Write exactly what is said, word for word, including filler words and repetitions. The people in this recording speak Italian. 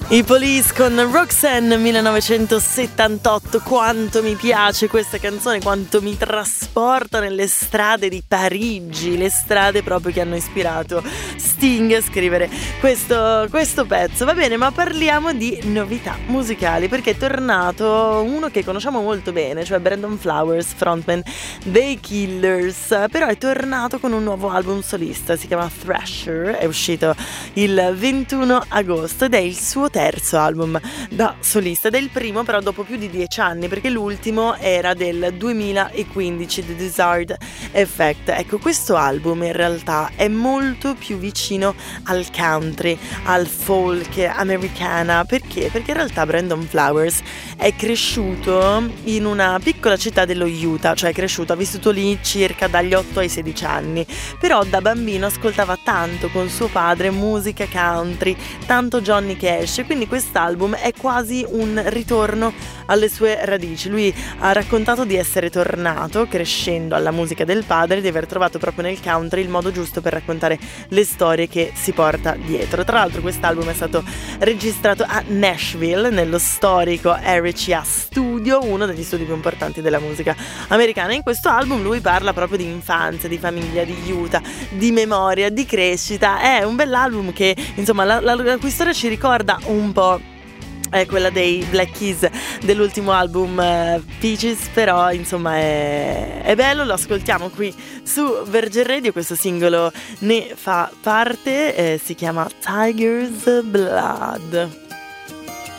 I Police con Roxanne millenovecentosettantotto. Quanto mi piace questa canzone, quanto mi trasporta nelle strade di Parigi, le strade proprio che hanno ispirato Sting a scrivere questo, questo pezzo. Va bene, ma parliamo di novità musicali, perché è tornato uno che conosciamo molto bene, cioè Brandon Flowers, frontman dei Killers, però è tornato con un nuovo album solista, si chiama Thrasher, è uscito il ventuno agosto ed è il suo terzo album da solista, ed è il primo però dopo più di dieci anni, perché l'ultimo era del duemilaquindici, The Desired Effect. Ecco, questo album in realtà è molto più vicino al country, al folk americana. Perché? Perché in realtà Brandon Flowers è cresciuto in una piccola città dello Utah, cioè è cresciuto, ha vissuto lì circa dagli otto ai sedici anni, però da bambino ascoltava tanto con suo padre musica country, tanto Johnny Cash, quindi quest'album è quasi un ritorno alle sue radici. Lui ha raccontato di essere tornato crescendo alla musica del padre, di aver trovato proprio nel country il modo giusto per raccontare le storie che si porta dietro. Tra l'altro quest'album è stato registrato a Nashville, nello storico R C A Studio, uno degli studi più importanti della musica americana. In questo album lui parla proprio di infanzia, di famiglia, di Utah, di memoria, di crescita. È un bell'album che, insomma, la, la, la cui storia ci ricorda un po' è quella dei Black Keys dell'ultimo album uh, Peaches, però insomma è, è bello, lo ascoltiamo qui su Virgin Radio. Questo singolo ne fa parte, eh, si chiama Tiger's Blood.